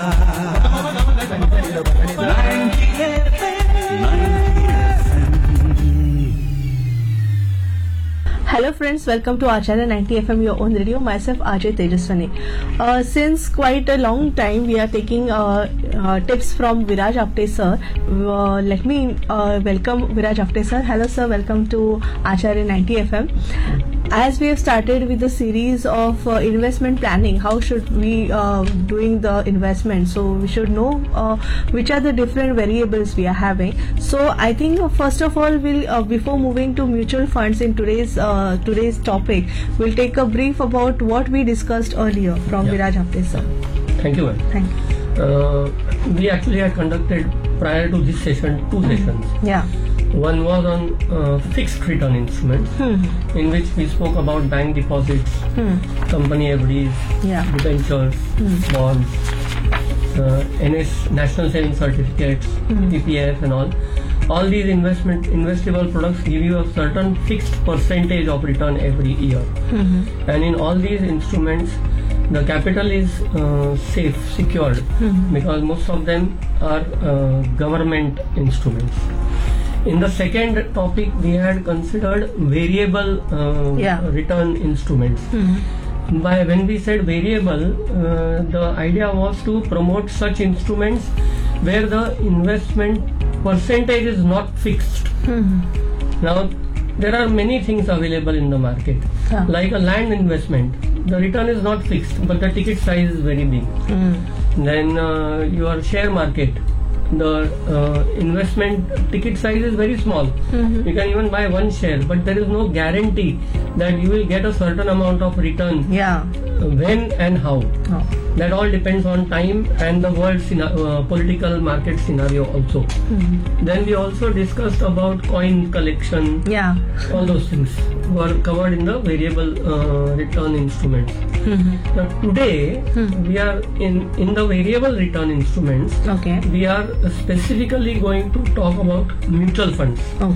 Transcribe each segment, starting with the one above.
Hello friends, welcome to Acharya 90 FM, your own radio. Myself Ajay Tejaswani. Since quite a long time we are taking tips from Viraj Apte sir. Let me welcome Viraj Apte sir. Hello sir, welcome to Acharya 90 FM. As we have started with the series of investment planning, how should we doing the investment? So we should know which are the different variables we are having. So I think first of all, we'll before moving to mutual funds in today's topic, we'll take a brief about what we discussed earlier from Viraj Apte sir. Thank you. Thank you. We actually had conducted prior to this session 2 sessions. Yeah. One was on fixed return instruments, in which we spoke about bank deposits, company FDs, debentures, bonds, National Savings Certificates, PPF and all. All these investable products give you a certain fixed percentage of return every year. And in all these instruments, the capital is safe, secured, because most of them are government instruments. In the second topic, we had considered variable return instruments. When we said variable, the idea was to promote such instruments where the investment percentage is not fixed. Now, there are many things available in the market, like a land investment. The return is not fixed, but the ticket size is very big. Then your share market, the investment ticket size is very small. You can even buy one share, but there is no guarantee that you will get a certain amount of return when and how. That all depends on time and the world political market scenario also. Then we also discussed about coin collection. All those things were covered in the variable return instruments. Now today we are in the variable return instruments. We are specifically going to talk about mutual funds.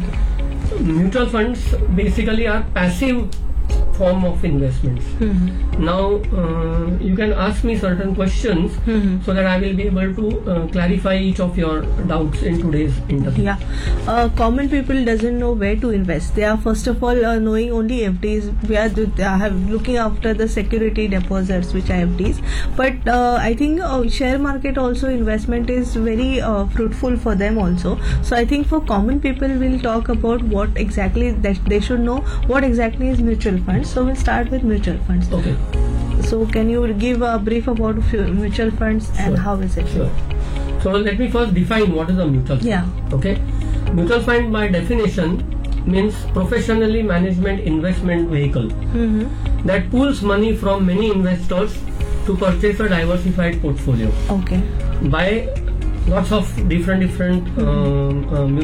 Mutual funds basically are passive form of investments. Now you can ask me certain questions so that I will be able to clarify each of your doubts in today's interview. Common people doesn't know where to invest. They are first of all knowing only FDs. We are looking after the security deposits, which are FDs. But I think share market also investment is very fruitful for them also. So I think for common people, we'll talk about what exactly that they should know. What exactly is mutual funds? So we'll start with mutual funds. Okay. So can you give a brief about mutual funds and how is it? So let me first define what is a mutual fund. Okay. Mutual fund by definition means professionally management investment vehicle that pools money from many investors to purchase a diversified portfolio. By lots of different